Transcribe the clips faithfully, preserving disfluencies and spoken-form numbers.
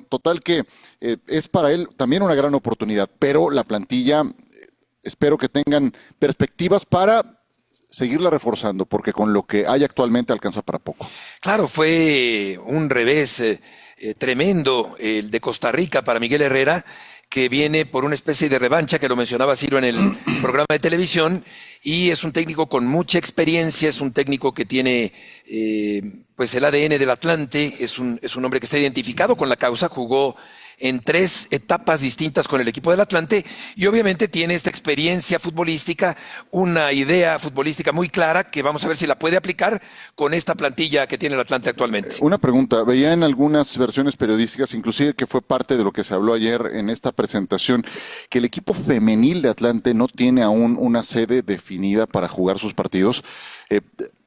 total que eh, es para él también una gran oportunidad, pero la plantilla, eh, espero que tengan perspectivas para seguirla reforzando, porque con lo que hay actualmente alcanza para poco. Claro, fue un revés eh, eh, tremendo el de Costa Rica para Miguel Herrera, que viene por una especie de revancha, que lo mencionaba Ciro en el programa de televisión, y es un técnico con mucha experiencia, es un técnico que tiene eh, pues el A D N del Atlante, es un, es un hombre que está identificado con la causa, jugó en tres etapas distintas con el equipo del Atlante y obviamente tiene esta experiencia futbolística, una idea futbolística muy clara que vamos a ver si la puede aplicar con esta plantilla que tiene el Atlante actualmente. Una pregunta, veía en algunas versiones periodísticas, inclusive que fue parte de lo que se habló ayer en esta presentación, que el equipo femenil de Atlante no tiene aún una sede definida para jugar sus partidos. Eh,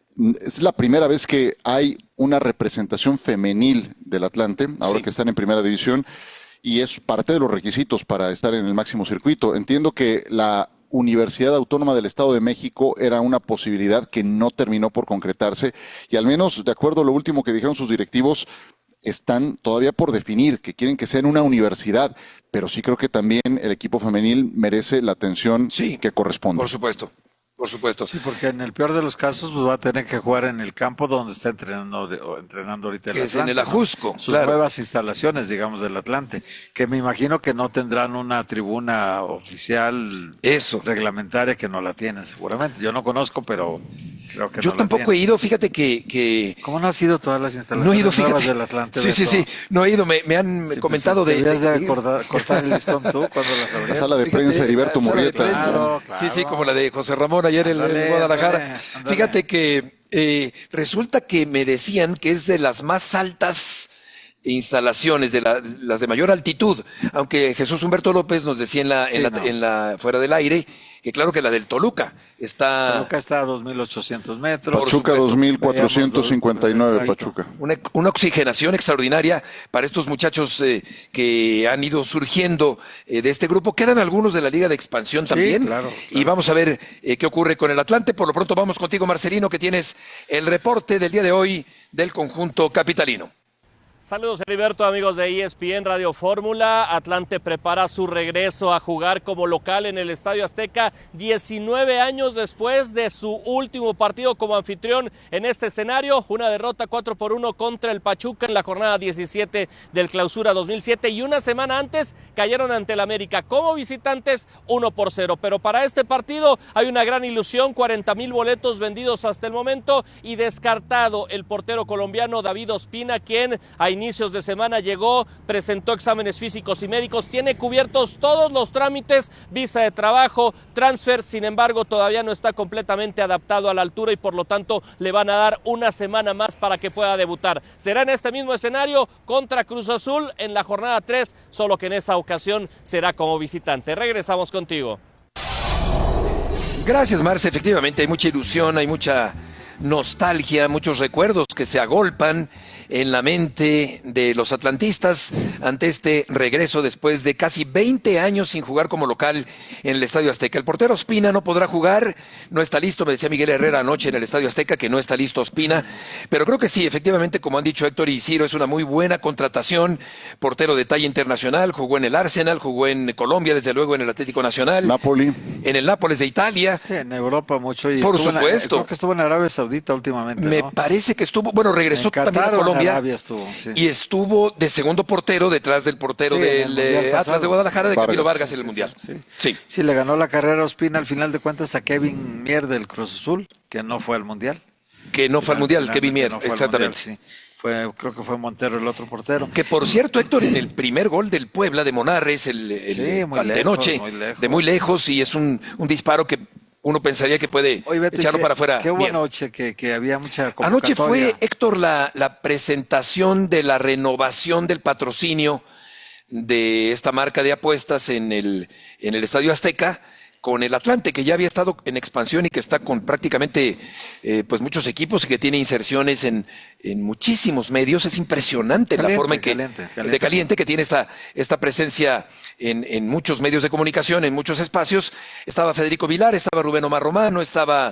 Es la primera vez que hay una representación femenil del Atlante, ahora sí, que están en primera división, y es parte de los requisitos para estar en el máximo circuito. Entiendo que la Universidad Autónoma del Estado de México era una posibilidad que no terminó por concretarse, y al menos, de acuerdo a lo último que dijeron sus directivos, están todavía por definir, que quieren que sea en una universidad, pero sí creo que también el equipo femenil merece la atención sí, que corresponde. Por supuesto. Por supuesto. Sí, porque en el peor de los casos pues va a tener que jugar en el campo donde está entrenando, entrenando ahorita el que Atlante. Es en el Ajusco. ¿no? Sus claro. nuevas instalaciones, digamos, del Atlante, que me imagino que no tendrán una tribuna oficial Eso. reglamentaria, que no la tienen seguramente. Yo no conozco, pero creo que Yo no tampoco la he ido, fíjate que, que... ¿Cómo no has ido todas las instalaciones no he ido, nuevas fíjate. del Atlante? Sí, Beto? sí, sí, no he ido, me, me han sí, comentado pues, de... de, de acordar, cortar el listón tú cuando las abrieron. La sala de Fíjate, prensa Heriberto Murrieta. Claro, claro. Sí, sí, como la de José Ramón ayer en Guadalajara. Andale, andale. Fíjate que eh, resulta que me decían que es de las más altas instalaciones, de la, las de mayor altitud, aunque Jesús Humberto López nos decía en la, sí, en la, no. en la fuera del aire, que claro que la del Toluca está... Toluca está a dos mil ochocientos metros. Pachuca dos mil cuatrocientos cincuenta y nueve, Pachuca. Una, una oxigenación extraordinaria para estos muchachos eh, que han ido surgiendo eh, de este grupo. Quedan algunos de la Liga de Expansión también. Sí, claro, claro. Y vamos a ver eh, qué ocurre con el Atlante. Por lo pronto vamos contigo, Marcelino, que tienes el reporte del día de hoy del conjunto capitalino. Saludos, Heriberto, amigos de E S P N Radio Fórmula. Atlante prepara su regreso a jugar como local en el Estadio Azteca diecinueve años después de su último partido como anfitrión en este escenario. Una derrota cuatro por uno contra el Pachuca en la jornada diecisiete del Clausura dos mil siete, y una semana antes cayeron ante el América como visitantes uno por cero. Pero para este partido hay una gran ilusión, cuarenta mil boletos vendidos hasta el momento, y descartado el portero colombiano David Ospina, quien a inicios de semana llegó, presentó exámenes físicos y médicos, tiene cubiertos todos los trámites, visa de trabajo, transfer, sin embargo todavía no está completamente adaptado a la altura y por lo tanto le van a dar una semana más para que pueda debutar. Será en este mismo escenario contra Cruz Azul en la jornada tres, solo que en esa ocasión será como visitante. Regresamos contigo. Gracias, Marce, efectivamente hay mucha ilusión, hay mucha nostalgia, muchos recuerdos que se agolpan en la mente de los atlantistas ante este regreso después de casi veinte años sin jugar como local en el Estadio Azteca. El portero Ospina no podrá jugar, no está listo, me decía Miguel Herrera anoche en el Estadio Azteca que no está listo Ospina, pero creo que sí, efectivamente, como han dicho Héctor y Ciro, es una muy buena contratación, portero de talla internacional, jugó en el Arsenal, jugó en Colombia, desde luego en el Atlético Nacional, Napoli, en el Nápoles de Italia. Sí, en Europa mucho. Y por supuesto. supuesto. En, creo que estuvo en Arabia Saudita últimamente, Me ¿no? parece que estuvo, bueno, regresó en Qatar, también a Colombia. Estuvo, sí. Y estuvo de segundo portero detrás del portero sí, del eh, Atlas de Guadalajara, de Vargas. Camilo Vargas en el sí, Mundial. Sí, sí. Sí. sí, le ganó la carrera a Ospina al final de cuentas a Kevin Mier del Cruz Azul, que no fue al Mundial. Que no fue al Mundial, Kevin Mier, no exactamente. Mundial, sí. Fue, creo que fue Montero el otro portero. Que por cierto, Héctor, en el primer gol del Puebla de Monarres, el, el sí, muy antenoche, lejos, muy lejos. de muy lejos, y es un, un disparo que uno pensaría que puede Oye, Beto, echarlo qué, para afuera. Qué buena noche, que, que había mucha Anoche convocatoria. fue, Héctor, la, la presentación de la renovación del patrocinio de esta marca de apuestas en el, en el Estadio Azteca con el Atlante, que ya había estado en expansión y que está con prácticamente eh, pues muchos equipos y que tiene inserciones en, en muchísimos medios. Es impresionante caliente, la forma en que caliente, caliente. de Caliente, que tiene esta, esta presencia en, en muchos medios de comunicación, en muchos espacios. Estaba Federico Vilar, estaba Rubén Omar Romano, estaba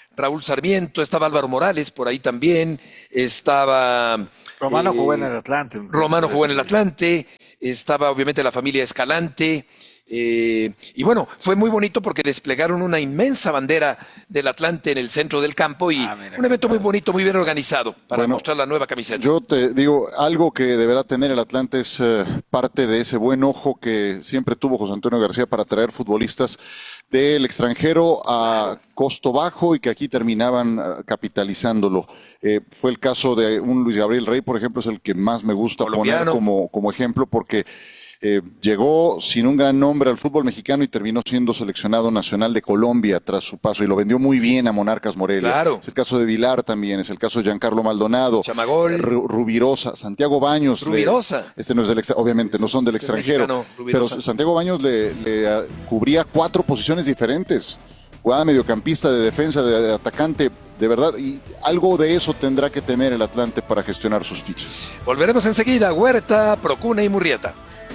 Raúl Sarmiento, estaba Álvaro Morales por ahí también, estaba... Romano eh, jugó en el Atlante. Romano jugó en el Atlante, estaba obviamente la familia Escalante, eh, y bueno, fue muy bonito porque desplegaron una inmensa bandera del Atlante en el centro del campo y Ah, mira, un evento qué muy bonito, muy bien organizado para Bueno, mostrar la nueva camiseta. Yo te digo, algo que deberá tener el Atlante es eh, parte de ese buen ojo que siempre tuvo José Antonio García para traer futbolistas del extranjero a costo bajo y que aquí terminaban uh, capitalizándolo. Eh, fue el caso de un Luis Gabriel Rey, por ejemplo, es el que más me gusta Colombiano. poner como, como ejemplo porque eh, llegó sin un gran nombre al fútbol mexicano y terminó siendo seleccionado nacional de Colombia tras su paso y lo vendió muy bien a Monarcas Morelia. Claro. Es el caso de Vilar también, es el caso de Giancarlo Maldonado, Chamagol. Ru- Rubirosa, Santiago Baños. le- Rubirosa. este no es del extra- obviamente no son del Es el extranjero, mexicano, pero Rubirosa. Santiago Baños le, le, ah, cubría cuatro posiciones diferentes. Jugaba mediocampista, de defensa, de, de atacante, de verdad, y algo de eso tendrá que tener el Atlante para gestionar sus fichas. Volveremos enseguida, Huerta, Procuna y Murrieta.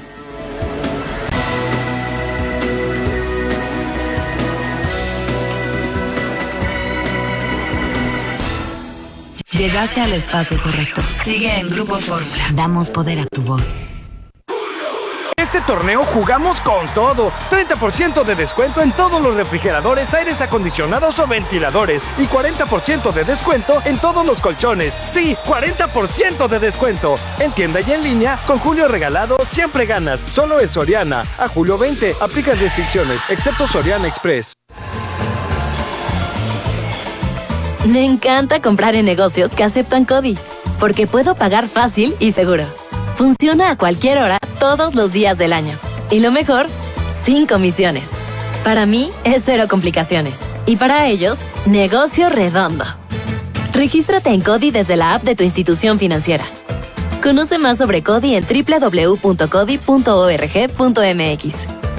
Llegaste al espacio correcto. Sigue en Grupo Fórmula. Damos poder a tu voz. Este torneo jugamos con todo. treinta por ciento de descuento en todos los refrigeradores, aires acondicionados o ventiladores. Y cuarenta por ciento de descuento en todos los colchones. Sí, cuarenta por ciento de descuento. En tienda y en línea, con Julio Regalado siempre ganas. Solo en Soriana. A julio veinte, aplican restricciones, excepto Soriana Express. Me encanta comprar en negocios que aceptan CODI, porque puedo pagar fácil y seguro. Funciona a cualquier hora, todos los días del año. Y lo mejor, sin comisiones. Para mí, es cero complicaciones. Y para ellos, negocio redondo. Regístrate en CODI desde la app de tu institución financiera. Conoce más sobre CODI en doble u doble u doble u punto codi punto org punto m x.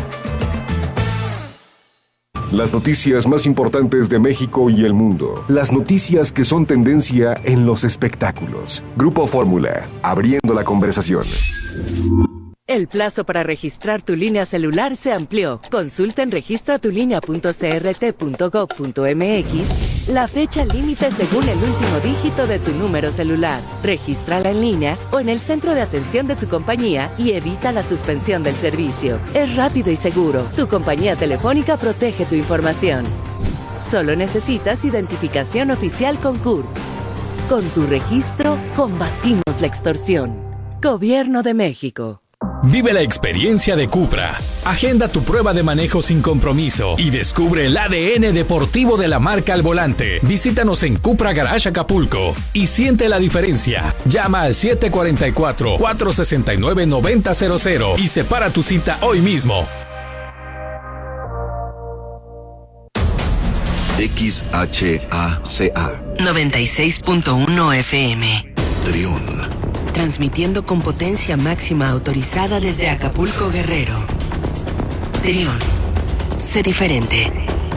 Las noticias más importantes de México y el mundo. Las noticias que son tendencia en los espectáculos. Grupo Fórmula, abriendo la conversación. El plazo para registrar tu línea celular se amplió. Consulta en registra tu línea punto c r t punto gov punto m x la fecha límite según el último dígito de tu número celular. Regístrala en línea o en el centro de atención de tu compañía y evita la suspensión del servicio. Es rápido y seguro. Tu compañía telefónica protege tu información. Solo necesitas identificación oficial con C U R. Con tu registro, combatimos la extorsión. Gobierno de México. Vive la experiencia de Cupra. Agenda tu prueba de manejo sin compromiso y descubre el A D N deportivo de la marca al volante. Visítanos en Cupra Garage Acapulco y siente la diferencia. Llama al siete cuatro cuatro, cuatro seis nueve, nueve cero cero cero y separa tu cita hoy mismo. X H A C A noventa y seis punto uno F M. Trión. Transmitiendo con potencia máxima autorizada desde Acapulco, Guerrero. Trión. Sé diferente.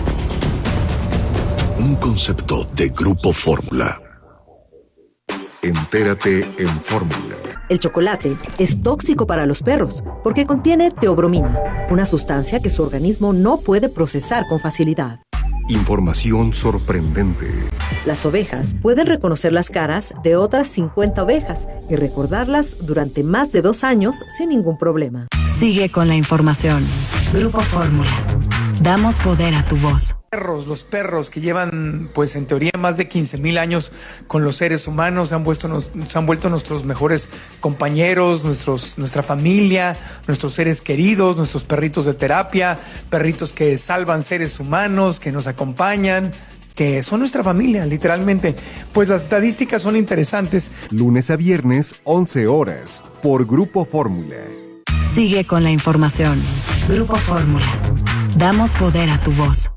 Un concepto de Grupo Fórmula. Entérate en Fórmula. El chocolate es tóxico para los perros porque contiene teobromina, una sustancia que su organismo no puede procesar con facilidad. Información sorprendente. Las ovejas pueden reconocer las caras de otras cincuenta ovejas y recordarlas durante más de dos años sin ningún problema. Sigue con la información. Grupo Fórmula. Damos poder a tu voz. Perros, los perros que llevan, pues en teoría, más de quince mil años con los seres humanos, se han, vuelto, nos, se han vuelto nuestros mejores compañeros, nuestros, nuestra familia, nuestros seres queridos, nuestros perritos de terapia, perritos que salvan seres humanos, que nos acompañan, que son nuestra familia, literalmente. Pues las estadísticas son interesantes. Lunes a viernes, once horas, por Grupo Fórmula. Sigue con la información. Grupo Fórmula. Damos poder a tu voz.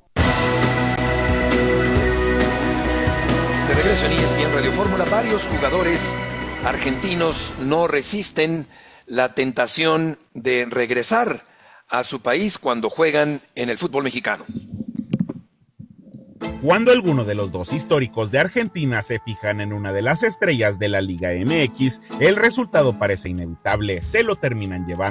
De regreso en E S P N Radio Fórmula, varios jugadores argentinos no resisten la tentación de regresar a su país cuando juegan en el fútbol mexicano. Cuando alguno de los dos históricos de Argentina se fijan en una de las estrellas de la Liga M X, el resultado parece inevitable, se lo terminan llevando.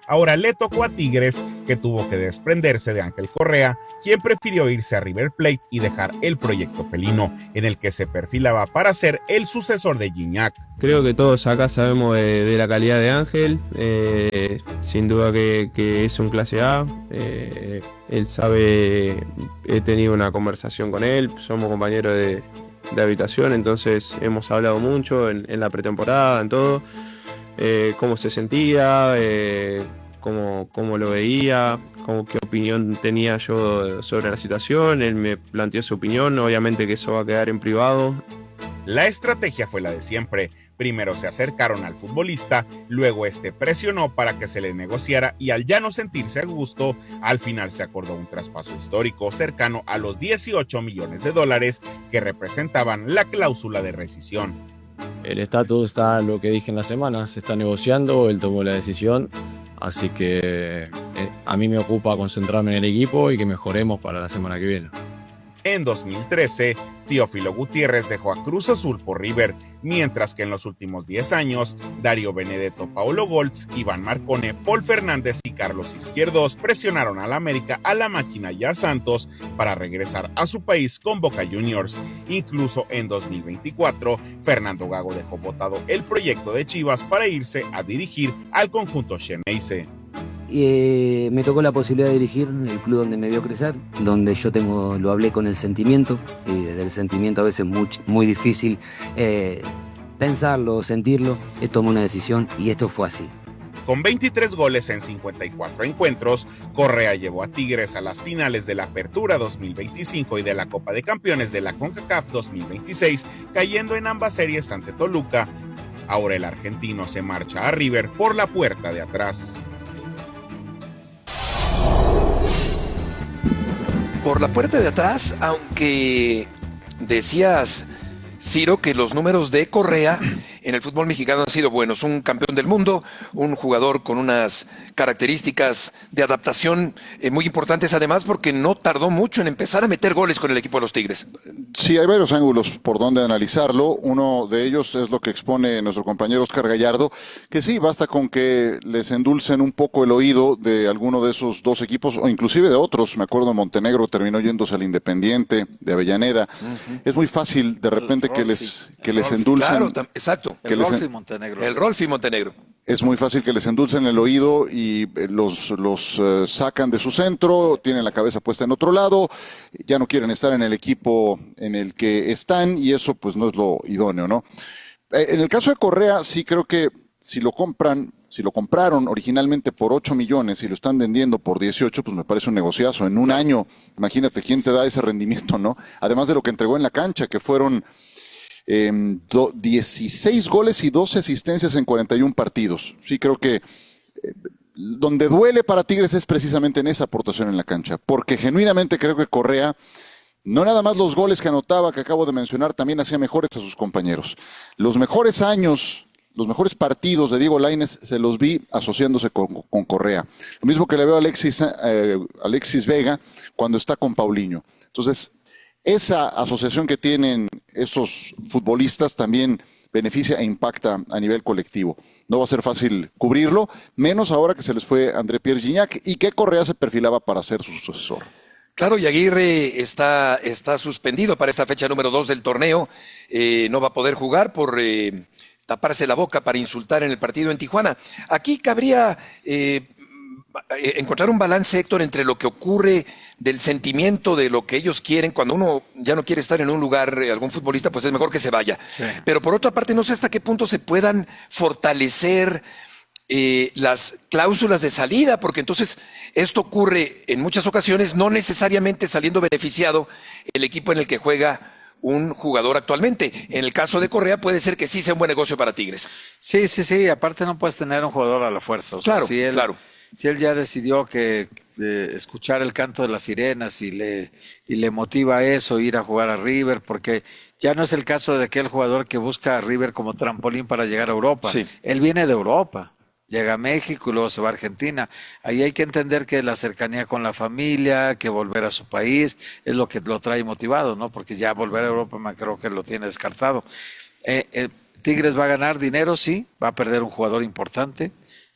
Ahora le tocó a Tigres, que tuvo que desprenderse de Ángel Correa, quien prefirió irse a River Plate y dejar el proyecto felino, en el que se perfilaba para ser el sucesor de Gignac. Creo que todos acá sabemos de, de la calidad de Ángel, eh, sin duda que, que es un clase A, eh, él sabe, he tenido una conversación con él, somos compañeros de, de habitación, entonces hemos hablado mucho en, en la pretemporada, en todo. Eh, cómo se sentía, eh, cómo, cómo lo veía, cómo, qué opinión tenía yo sobre la situación. Él me planteó su opinión, obviamente que eso va a quedar en privado. La estrategia fue la de siempre. Primero se acercaron al futbolista, luego este presionó para que se le negociara y al ya no sentirse a gusto, al final se acordó un traspaso histórico cercano a los dieciocho millones de dólares que representaban la cláusula de rescisión. El estatus está lo que dije en la semana, se está negociando, él tomó la decisión, así que eh, a mí me ocupa concentrarme en el equipo y que mejoremos para la semana que viene. En dos mil trece, Teófilo Gutiérrez dejó a Cruz Azul por River, mientras que en los últimos diez años, Dario Benedetto, Paulo Goltz, Iván Marcone, Paul Fernández y Carlos Izquierdos presionaron a la América, a la máquina y a Santos para regresar a su país con Boca Juniors. Incluso en dos mil veinticuatro, Fernando Gago dejó botado el proyecto de Chivas para irse a dirigir al conjunto Xeneize. Eh, me tocó la posibilidad de dirigir el club donde me vio crecer, donde yo tengo, lo hablé con el sentimiento, y desde el sentimiento a veces es muy, muy difícil eh, pensarlo, sentirlo. Es tomar una decisión y esto fue así. Con veintitrés goles en cincuenta y cuatro encuentros, Correa llevó a Tigres a las finales de la Apertura dos mil veinticinco y de la Copa de Campeones de la CONCACAF dos mil veintiséis, cayendo en ambas series ante Toluca. Ahora el argentino se marcha a River por la puerta de atrás. Por la puerta de atrás, aunque decías, Ciro, que los números de Correa en el fútbol mexicano han sido buenos. Un campeón del mundo, un jugador con unas características de adaptación eh, muy importantes, además porque no tardó mucho en empezar a meter goles con el equipo de los Tigres. Sí, hay varios ángulos por donde analizarlo. Uno de ellos es lo que expone nuestro compañero Oscar Gallardo, que sí, basta con que les endulcen un poco el oído de alguno de esos dos equipos, o inclusive de otros. Me acuerdo, Montenegro terminó yéndose al Independiente de Avellaneda. Uh-huh. Es muy fácil de repente el que Rolfi, les, que les Rolfi, endulcen. Claro, exacto. El les, Rolfi Montenegro. El Rolfi Montenegro. Es muy fácil que les endulcen el oído y los, los uh, sacan de su centro, tienen la cabeza puesta en otro lado, ya no quieren estar en el equipo en el que están y eso pues no es lo idóneo, ¿no? Eh, en el caso de Correa sí creo que si lo compran, si lo compraron originalmente por ocho millones y lo están vendiendo por dieciocho, pues me parece un negociazo. En un año, imagínate quién te da ese rendimiento, ¿no? Además de lo que entregó en la cancha, que fueron Eh, do, dieciséis goles y doce asistencias en cuarenta y un partidos. Sí, creo que eh, donde duele para Tigres es precisamente en esa aportación en la cancha, porque genuinamente creo que Correa, no nada más los goles que anotaba, que acabo de mencionar, también hacía mejores a sus compañeros. Los mejores años, los mejores partidos de Diego Lainez se los vi asociándose con, con Correa. Lo mismo que le veo a Alexis, eh, Alexis Vega cuando está con Paulinho. Entonces, esa asociación que tienen esos futbolistas también beneficia e impacta a nivel colectivo. No va a ser fácil cubrirlo, menos ahora que se les fue André Pierre Gignac y que Correa se perfilaba para ser su sucesor. Claro, y Aguirre está, está suspendido para esta fecha número dos del torneo. Eh, no va a poder jugar por eh, taparse la boca para insultar en el partido en Tijuana. Aquí cabría eh, encontrar un balance, Héctor, entre lo que ocurre del sentimiento de lo que ellos quieren. Cuando uno ya no quiere estar en un lugar, algún futbolista, pues es mejor que se vaya. Sí. Pero por otra parte, no sé hasta qué punto se puedan fortalecer eh, las cláusulas de salida, porque entonces esto ocurre en muchas ocasiones, no necesariamente saliendo beneficiado el equipo en el que juega un jugador actualmente. En el caso de Correa puede ser que sí sea un buen negocio para Tigres. Sí, sí, sí. Aparte no puedes tener un jugador a la fuerza. O sea, claro, si él, claro. Si él ya decidió que eh, escuchar el canto de las sirenas y le, y le motiva eso, ir a jugar a River, porque ya no es el caso de aquel jugador que busca a River como trampolín para llegar a Europa. Sí. Él viene de Europa, llega a México y luego se va a Argentina. Ahí hay que entender que la cercanía con la familia, que volver a su país, es lo que lo trae motivado, ¿no? Porque ya volver a Europa me creo que lo tiene descartado. Eh, eh, Tigres va a ganar dinero, sí, va a perder un jugador importante,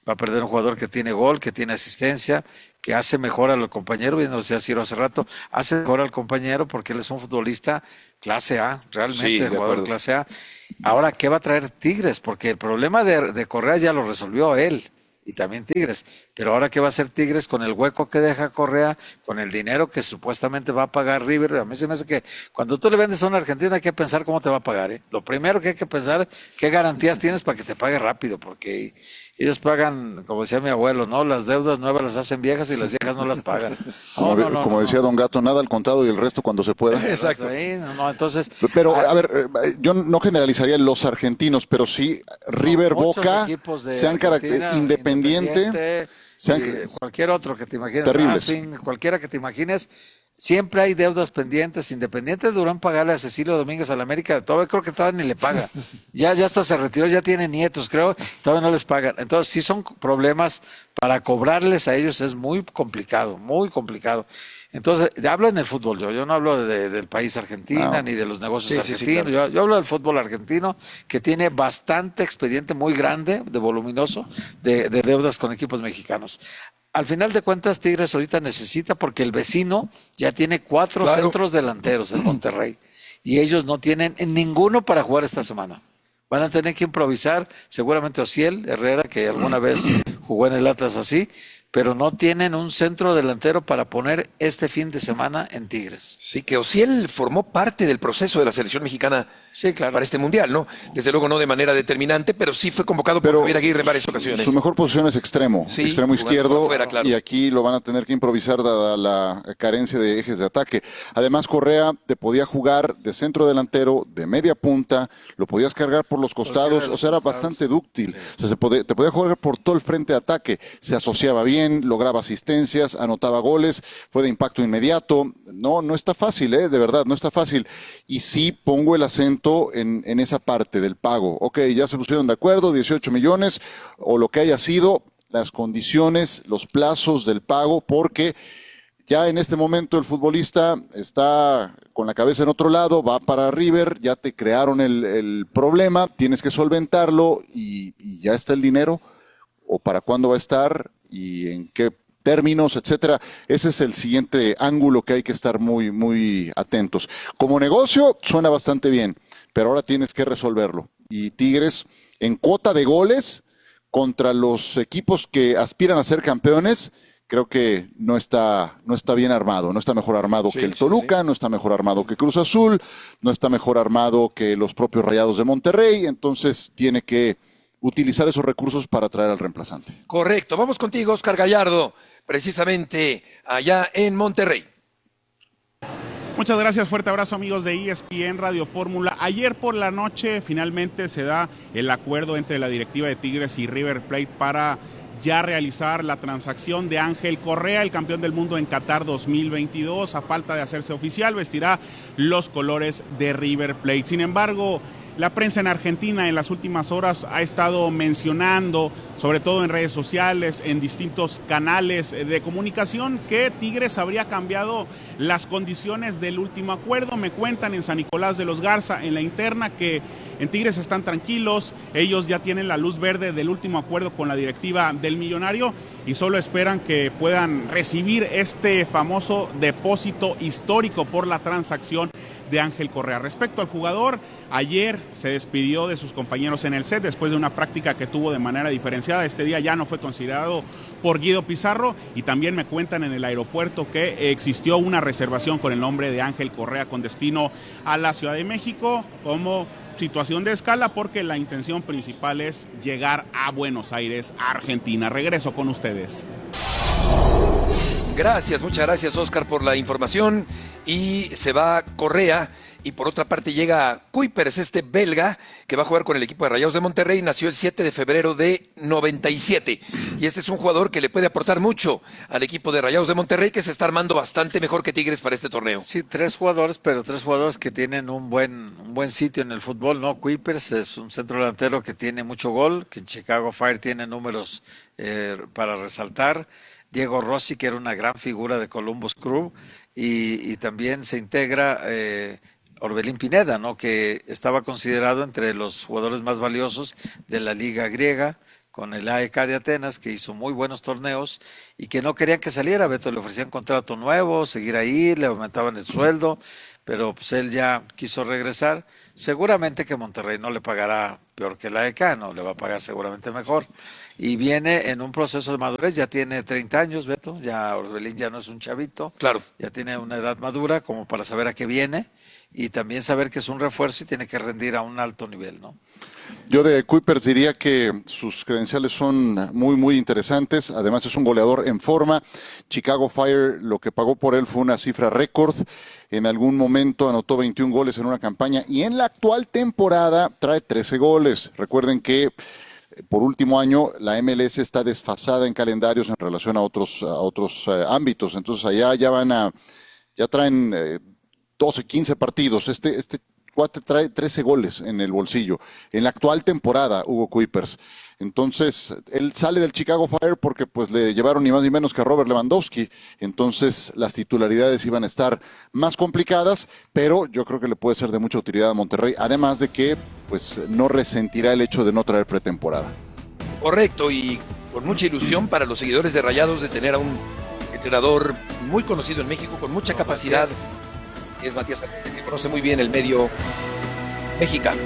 va a perder un jugador que tiene gol, que tiene asistencia, que hace mejor al compañero, bien lo decía Ciro hace rato, hace mejor al compañero porque él es un futbolista clase A, realmente, Sí, de jugador acuerdo. clase A. Ahora, ¿qué va a traer Tigres? Porque el problema de, de Correa ya lo resolvió él y también Tigres. Pero ahora, ¿qué va a hacer Tigres con el hueco que deja Correa, con el dinero que supuestamente va a pagar River? A mí se me hace que cuando tú le vendes a un argentino hay que pensar cómo te va a pagar, ¿eh? Lo primero que hay que pensar, qué garantías tienes para que te pague rápido, porque ellos pagan, como decía mi abuelo, ¿no? Las deudas nuevas las hacen viejas y las viejas no las pagan. Como, No, no, no, como no, decía no. Don Gato, nada al contado y el resto cuando se pueda. Exacto. Sí, no, no, entonces, Pero, a ver, eh, yo no generalizaría los argentinos, pero sí, River, muchos Boca, equipos de sean Argentina, caracter- Independiente, Independiente, sean- y cualquier otro que te imagines, Terribles. Racing, cualquiera que te imagines, siempre hay deudas pendientes. Independiente duró pagarle a Cecilio Domínguez a la América, todavía creo que todavía ni le paga. Ya, ya hasta se retiró, ya tiene nietos, creo, todavía no les pagan. Entonces, sí son problemas para cobrarles a ellos, es muy complicado, muy complicado. Entonces, hablo en el fútbol, yo, yo no hablo de, del país Argentina No. ni de los negocios Sí, sí, sí, argentinos, claro. yo, yo hablo del fútbol argentino, que tiene bastante expediente muy grande, de voluminoso, de, de deudas con equipos mexicanos. Al final de cuentas, Tigres ahorita necesita, porque el vecino ya tiene cuatro Claro. centros delanteros en Monterrey, y ellos no tienen ninguno para jugar esta semana. Van a tener que improvisar, seguramente Ociel Herrera, que alguna vez jugó en el Atlas así, pero no tienen un centro delantero para poner este fin de semana en Tigres. Sí, que Ociel formó parte del proceso de la selección mexicana sí, claro. para este mundial, ¿no? Desde luego no de manera determinante, pero sí fue convocado por Javier Aguirre en varias ocasiones. Su mejor posición es extremo, Sí, extremo jugando izquierdo, por fuera, claro. y aquí lo van a tener que improvisar dada la carencia de ejes de ataque. Además, Correa te podía jugar de centro delantero, de media punta, lo podías cargar por los costados, o sea, era bastante dúctil. O sea, se podía- te podía jugar por todo el frente de ataque, se asociaba bien, lograba asistencias, anotaba goles, fue de impacto inmediato. No, no está fácil, ¿eh? De verdad, no está fácil. Y sí pongo el acento en, en esa parte del pago. Ok, ya se pusieron de acuerdo, dieciocho millones, o lo que haya sido, las condiciones, los plazos del pago, porque ya en este momento el futbolista está con la cabeza en otro lado, va para River, ya te crearon el, el problema, tienes que solventarlo y, y ya está el dinero, o para cuándo va a estar y en qué términos, etcétera. Ese es el siguiente ángulo que hay que estar muy, muy atentos. Como negocio suena bastante bien, pero ahora tienes que resolverlo. Y Tigres, en cuota de goles contra los equipos que aspiran a ser campeones, creo que no está, no está bien armado, no está mejor armado Sí, que el sí, Toluca, no está mejor armado que Cruz Azul, no está mejor armado que los propios Rayados de Monterrey, entonces tiene que utilizar esos recursos para traer al reemplazante. Correcto. Vamos contigo, Oscar Gallardo, precisamente allá en Monterrey. Muchas gracias, fuerte abrazo amigos de E S P N Radio Fórmula. Ayer por la noche finalmente se da el acuerdo entre la directiva de Tigres y River Plate para ya realizar la transacción de Ángel Correa, el campeón del mundo en Qatar dos mil veintidós. A falta de hacerse oficial, vestirá los colores de River Plate. Sin embargo, la prensa en Argentina en las últimas horas ha estado mencionando, sobre todo en redes sociales, en distintos canales de comunicación, que Tigres habría cambiado las condiciones del último acuerdo. Me cuentan en San Nicolás de los Garza, en la interna, que en Tigres están tranquilos, ellos ya tienen la luz verde del último acuerdo con la directiva del Millonario y solo esperan que puedan recibir este famoso depósito histórico por la transacción de Ángel Correa. Respecto al jugador, ayer se despidió de sus compañeros en el set después de una práctica que tuvo de manera diferenciada. Este día ya no fue considerado por Guido Pizarro y también me cuentan en el aeropuerto que existió una reservación con el nombre de Ángel Correa con destino a la Ciudad de México como situación de escala, porque la intención principal es llegar a Buenos Aires, Argentina. Regreso con ustedes. Gracias, muchas gracias, Oscar, por la información. Y se va Correa, y por otra parte llega Kuipers, este belga, que va a jugar con el equipo de Rayados de Monterrey. Nació el siete de febrero de noventa y siete. Y este es un jugador que le puede aportar mucho al equipo de Rayados de Monterrey, que se está armando bastante mejor que Tigres para este torneo. Sí, tres jugadores, pero tres jugadores que tienen un buen, un buen sitio en el fútbol, ¿no? Kuipers es un centro delantero que tiene mucho gol, que en Chicago Fire tiene números eh, para resaltar. Diego Rossi, que era una gran figura de Columbus Crew, y, y también se integra eh, Orbelín Pineda, ¿no? Que estaba considerado entre los jugadores más valiosos de la liga griega, con el A E K de Atenas, que hizo muy buenos torneos y que no querían que saliera. Beto, le ofrecían contrato nuevo, seguir ahí, le aumentaban el sueldo, pero pues él ya quiso regresar. Seguramente que Monterrey no le pagará peor que el A E K, no le va a pagar seguramente mejor. Y viene en un proceso de madurez, ya tiene treinta años, Beto, ya Orbelín ya no es un chavito, claro, ya tiene una edad madura como para saber a qué viene y también saber que es un refuerzo y tiene que rendir a un alto nivel, ¿no? Yo de Kuipers diría que sus credenciales son muy, muy interesantes. Además es un goleador en forma. Chicago Fire lo que pagó por él fue una cifra récord. En algún momento anotó veintiún goles en una campaña y en la actual temporada trae trece goles. Recuerden que por último año la M L S está desfasada en calendarios en relación a otros, a otros eh, ámbitos. Entonces allá ya van a, ya traen eh, doce, quince partidos. Este, este cuate trae trece goles en el bolsillo. En la actual temporada, Hugo Kuipers. Entonces, él sale del Chicago Fire porque pues le llevaron ni más ni menos que a Robert Lewandowski. Entonces, las titularidades iban a estar más complicadas, pero yo creo que le puede ser de mucha utilidad a Monterrey, además de que pues no resentirá el hecho de no traer pretemporada. Correcto, y con mucha ilusión para los seguidores de Rayados de tener a un entrenador muy conocido en México, con mucha capacidad, que es Matías Almeida, que conoce muy bien el medio mexicano.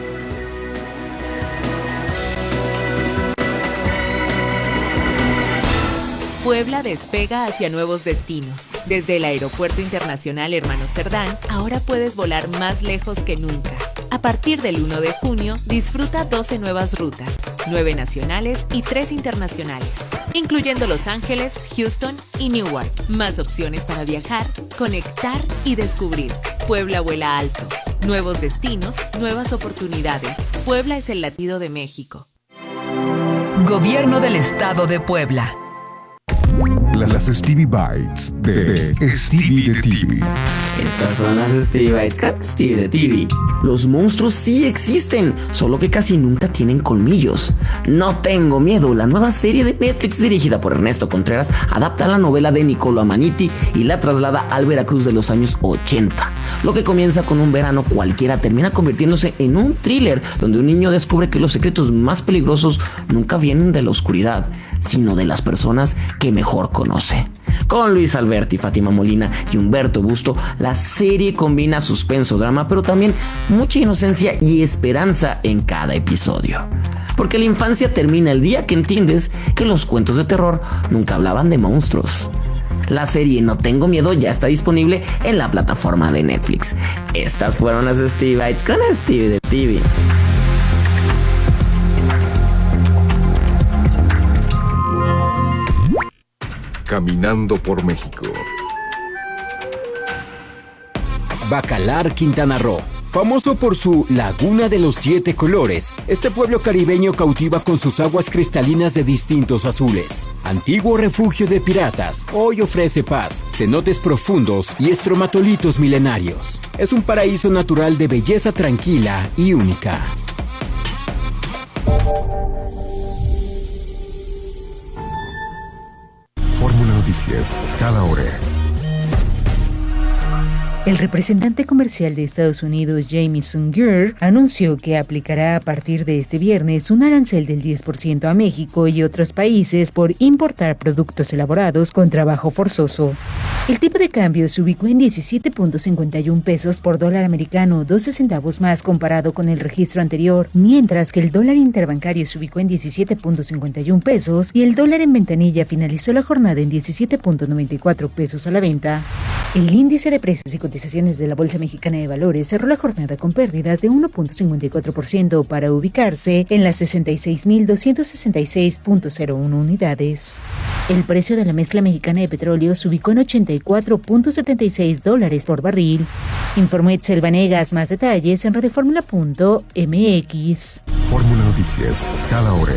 Puebla despega hacia nuevos destinos. Desde el Aeropuerto Internacional Hermano Cerdán, ahora puedes volar más lejos que nunca. A partir del uno de junio, disfruta doce nuevas rutas, nueve nacionales y tres internacionales, incluyendo Los Ángeles, Houston y Newark. Más opciones para viajar, conectar y descubrir. Puebla vuela alto. Nuevos destinos, nuevas oportunidades. Puebla es el latido de México. Gobierno del Estado de Puebla. Las Stevie Bites de, de Stevie de T V. Estas son las Stevie Bites con Stevie de T V. Los monstruos sí existen, solo que casi nunca tienen colmillos. No tengo miedo, la nueva serie de Netflix dirigida por Ernesto Contreras adapta la novela de Niccolo Amaniti y la traslada al Veracruz de los años ochenta. Lo que comienza con un verano cualquiera termina convirtiéndose en un thriller donde un niño descubre que los secretos más peligrosos nunca vienen de la oscuridad, sino de las personas que mejor conoce. Con Luis Alberti, Fátima Molina y Humberto Busto, la serie combina suspenso, drama, pero también mucha inocencia y esperanza en cada episodio. Porque la infancia termina el día que entiendes que los cuentos de terror nunca hablaban de monstruos. La serie No Tengo Miedo ya está disponible en la plataforma de Netflix. Estas fueron las Stevie Bites con Stevie de T V. Caminando por México. Bacalar, Quintana Roo. Famoso por su Laguna de los Siete Colores, este pueblo caribeño cautiva con sus aguas cristalinas de distintos azules. Antiguo refugio de piratas, hoy ofrece paz, cenotes profundos y estromatolitos milenarios. Es un paraíso natural de belleza tranquila y única. Fórmula Noticias, cada hora. El representante comercial de Estados Unidos, Jamieson Greer, anunció que aplicará a partir de este viernes un arancel del diez por ciento a México y otros países por importar productos elaborados con trabajo forzoso. El tipo de cambio se ubicó en diecisiete punto cincuenta y uno pesos por dólar americano, doce centavos más comparado con el registro anterior, mientras que el dólar interbancario se ubicó en diecisiete punto cincuenta y uno pesos y el dólar en ventanilla finalizó la jornada en diecisiete punto noventa y cuatro pesos a la venta. El índice de precios y cotizaciones de la Bolsa Mexicana de Valores cerró la jornada con pérdidas de uno punto cincuenta y cuatro por ciento para ubicarse en las sesenta y seis mil doscientos sesenta y seis punto cero uno unidades. El precio de la mezcla mexicana de petróleo se ubicó en ochenta y cuatro punto setenta y seis dólares por barril. Informó Etzel Vanegas. Más detalles en radioformula punto m x. Fórmula Noticias, cada hora.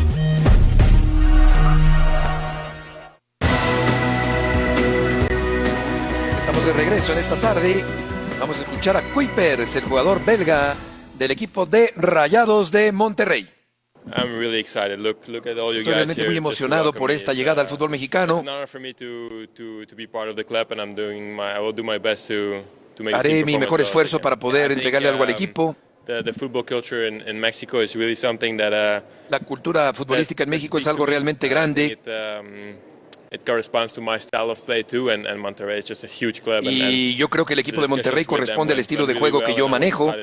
De regreso en esta tarde, vamos a escuchar a Kuipers, el jugador belga del equipo de Rayados de Monterrey. I'm really excited. Look, look at all you Estoy guys realmente here muy emocionado por esta me. llegada uh, al fútbol mexicano. It's an honor for me to, to, to be part of the club, and I'm doing my, I will do my best to, to make the Haré team mi perform mejor as well. esfuerzo para poder I think, entregarle algo al um, equipo. the, the football culture in, in Mexico is really something that. Uh, La cultura futbolística en México es algo realmente grande. It, um, it corresponds to my style of play too, and, and Monterrey is just a huge club. And, Y yo creo que el equipo de Monterrey corresponde al estilo de juego que yo manejo.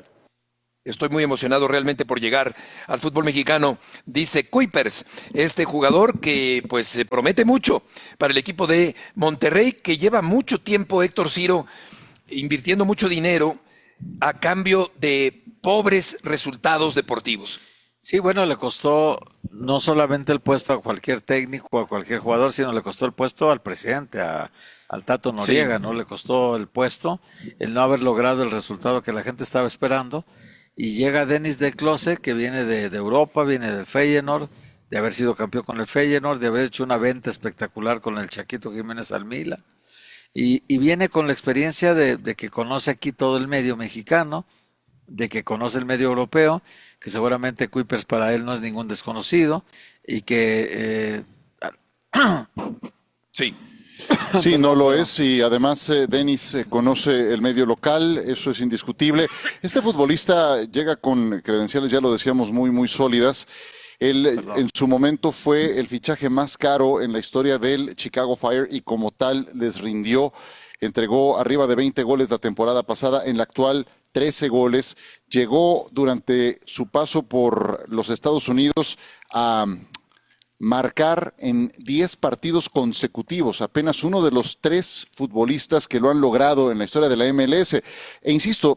Estoy muy emocionado realmente por llegar al fútbol mexicano, dice Kuipers, este jugador que pues se promete mucho para el equipo de Monterrey, que lleva mucho tiempo, Héctor Ciro, invirtiendo mucho dinero a cambio de pobres resultados deportivos. Sí, bueno, le costó no solamente el puesto a cualquier técnico, a cualquier jugador, sino le costó el puesto al presidente, a, al Tato Noriega, sí. ¿no? Le costó el puesto, el no haber logrado el resultado que la gente estaba esperando. Y llega Denis de Close, que viene de, de Europa, viene del Feyenoord, de haber sido campeón con el Feyenoord, de haber hecho una venta espectacular con el Chaquito Jiménez al Milan. Y, y viene con la experiencia de, de que conoce aquí todo el medio mexicano, de que conoce el medio europeo, que seguramente Kuipers para él no es ningún desconocido, y que... Eh... sí. Sí, no lo es, y además eh, Denis eh, conoce el medio local, eso es indiscutible. Este futbolista llega con credenciales, ya lo decíamos, muy, muy sólidas. Él Perdón. en su momento fue el fichaje más caro en la historia del Chicago Fire y como tal les rindió, entregó arriba de veinte goles la temporada pasada, en la actual trece goles. Llegó durante su paso por los Estados Unidos a marcar en diez partidos consecutivos, apenas uno de los tres futbolistas que lo han logrado en la historia de la M L S. E insisto,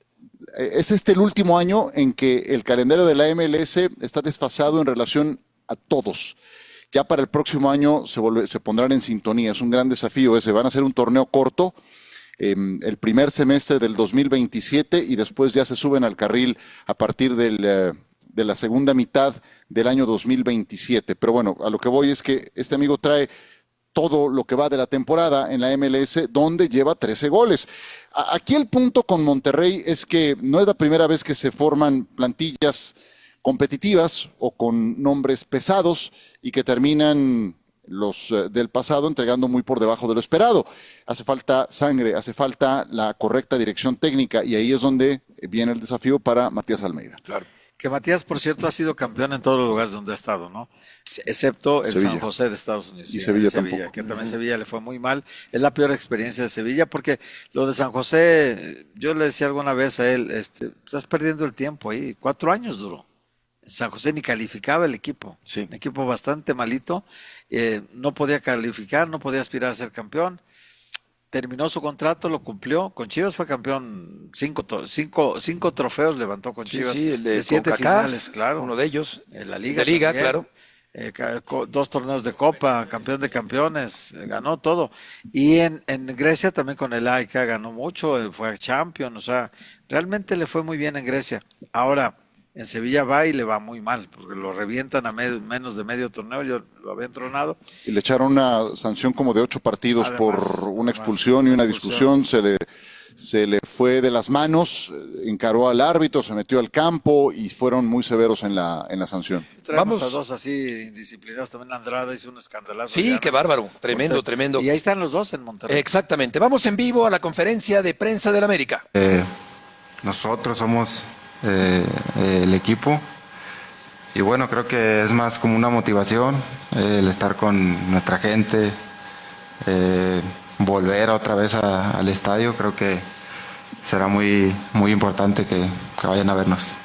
es este el último año en que el calendario de la M L S está desfasado en relación a todos. Ya para el próximo año se, volve, se pondrán en sintonía, es un gran desafío ese. Van a hacer un torneo corto, eh, el primer semestre del dos mil veintisiete, y después ya se suben al carril a partir del... Eh, de la segunda mitad del año dos mil veintisiete. Pero bueno, a lo que voy es que este amigo trae todo lo que va de la temporada en la M L S, donde lleva trece goles. Aquí el punto con Monterrey es que no es la primera vez que se forman plantillas competitivas o con nombres pesados y que terminan los eh, del pasado entregando muy por debajo de lo esperado. Hace falta sangre, hace falta la correcta dirección técnica, y ahí es donde viene el desafío para Matías Almeida. Claro. Que Matías, por cierto, ha sido campeón en todos los lugares donde ha estado, ¿no? Excepto el Sevilla. San José de Estados Unidos. Y sí, Sevilla, Sevilla tampoco. Que también Sevilla le fue muy mal. Es la peor experiencia de Sevilla, porque lo de San José, yo le decía alguna vez a él, este, estás perdiendo el tiempo ahí. Cuatro años duró. San José ni calificaba el equipo. Sí. Un equipo bastante malito. Eh, no podía calificar, no podía aspirar a ser campeón. Terminó su contrato, lo cumplió. Con Chivas fue campeón, cinco, cinco, cinco trofeos levantó con Chivas. Sí, sí, el de, de siete CONCACAF, finales, claro. Uno de ellos. En la Liga. De Liga, también. claro. Eh, dos torneos de Copa, campeón de campeones, eh, ganó todo. Y en, en Grecia también con el A E K ganó mucho, eh, fue champion, o sea, realmente le fue muy bien en Grecia. Ahora, en Sevilla va y le va muy mal, porque lo revientan a med menos de medio torneo, yo lo había entronado. Y le echaron una sanción como de ocho partidos además, por una expulsión y una expulsión. discusión, se le, se le fue de las manos, encaró al árbitro, se metió al campo y fueron muy severos en la, en la sanción. Traemos Vamos. a dos así indisciplinados, también Andrada hizo un escandalazo. Sí, qué bárbaro, tremendo, Usted, tremendo. Y ahí están los dos en Monterrey. Exactamente, vamos en vivo a la conferencia de prensa del América. Eh, nosotros somos eh, el equipo y bueno, creo que es más como una motivación eh, el estar con nuestra gente, eh, volver otra vez a, al estadio, creo que será muy, muy importante que, que vayan a vernos.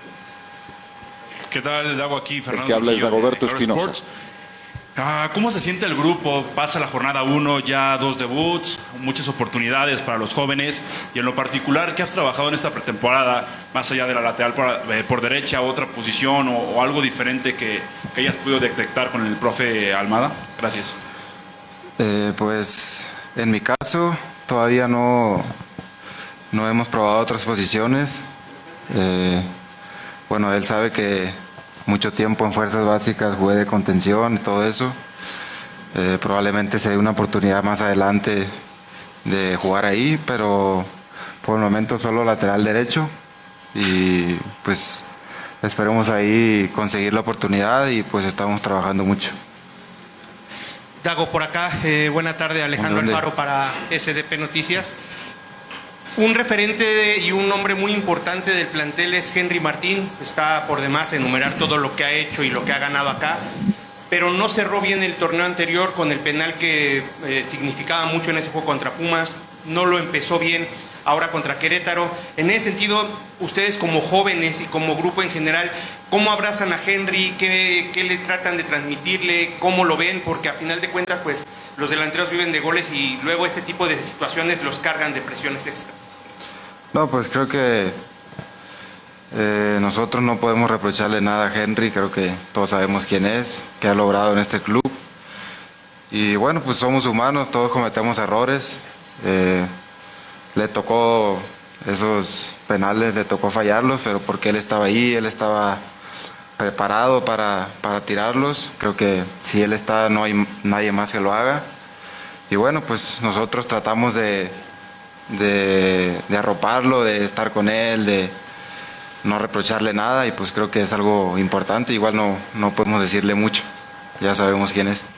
¿Qué tal, Dago? Aquí Fernando. El que habla es Dagoberto Espinosa. Ah, ¿Cómo se siente el grupo? Pasa la jornada uno, ya dos debuts, muchas oportunidades para los jóvenes. Y en lo particular, ¿qué has trabajado en esta pretemporada? Más allá de la lateral por, eh, por derecha, otra posición o, o algo diferente que, que hayas podido detectar con el profe Almada. Gracias. Eh, pues en mi caso todavía no, no hemos probado otras posiciones. Eh, bueno, él sabe que mucho tiempo en fuerzas básicas jugué de contención y todo eso. Eh, probablemente se dé una oportunidad más adelante de jugar ahí, pero por el momento solo lateral derecho y pues esperemos ahí conseguir la oportunidad y pues estamos trabajando mucho. Dago, por acá, eh, buena tarde, Alejandro ¿Dónde? Alfaro para S D P Noticias. un referente y un hombre muy importante del plantel es Henry Martín. Está por demás enumerar todo lo que ha hecho y lo que ha ganado acá, pero no cerró bien el torneo anterior con el penal que eh, significaba mucho en ese juego contra Pumas. No lo empezó bien ahora contra Querétaro. En ese sentido, ustedes como jóvenes y como grupo en general, ¿cómo abrazan a Henry? ¿Qué, qué le tratan de transmitirle? ¿Cómo lo ven? Porque a final de cuentas, pues, los delanteros viven de goles y luego ese tipo de situaciones los cargan de presiones extras. No, pues creo que eh, nosotros no podemos reprocharle nada a Henry. Creo que todos sabemos quién es, qué ha logrado en este club. Y bueno, pues somos humanos, todos cometemos errores. Eh, le tocó esos penales, le tocó fallarlos, pero porque él estaba ahí, él estaba preparado para, para tirarlos. Creo que si él está, no hay nadie más que lo haga. Y bueno, pues nosotros tratamos de, de, de arroparlo, de estar con él, de no reprocharle nada, y pues creo que es algo importante. Igual no, no podemos decirle mucho, ya sabemos quién es.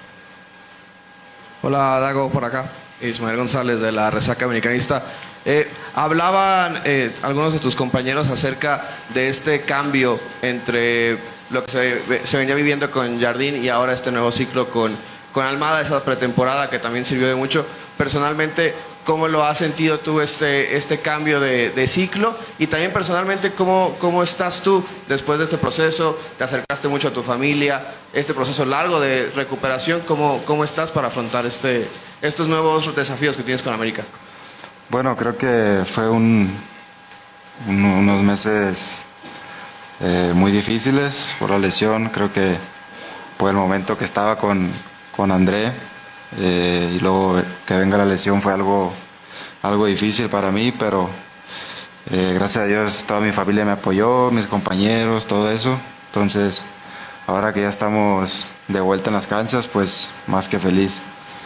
Hola, Dago, por acá. Ismael González de la Resaca Americanista. Eh, hablaban eh, algunos de tus compañeros acerca de este cambio entre lo que se, se venía viviendo con Jardín y ahora este nuevo ciclo con, con Almada, esa pretemporada que también sirvió de mucho. Personalmente, ¿cómo lo has sentido tú este, este cambio de, de ciclo? Y también personalmente, ¿cómo, ¿cómo estás tú después de este proceso? ¿Te acercaste mucho a tu familia? Este proceso largo de recuperación, ¿cómo, cómo estás para afrontar este, estos nuevos desafíos que tienes con América? Bueno, creo que fue un, un, unos meses eh, muy difíciles por la lesión. Creo que por el momento que estaba con, con André eh, y luego que venga la lesión fue algo, algo difícil para mí, pero eh, gracias a Dios toda mi familia me apoyó, mis compañeros, todo eso. Entonces, ahora que ya estamos de vuelta en las canchas, pues más que feliz.